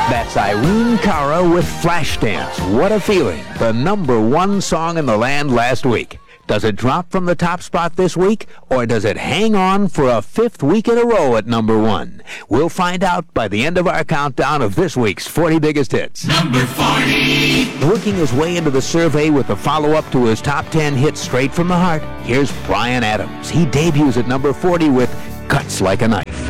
That's Irene Cara with Flashdance. What a feeling. The number one song in the land last week. Does it drop from the top spot this week, or does it hang on for a fifth week in a row at number one? We'll find out by the end of our countdown of this week's 40 Biggest Hits. Number 40. Working his way into the survey with the follow-up to his top 10 hits straight from the heart, here's Bryan Adams. He debuts at number 40 with Cuts Like a Knife.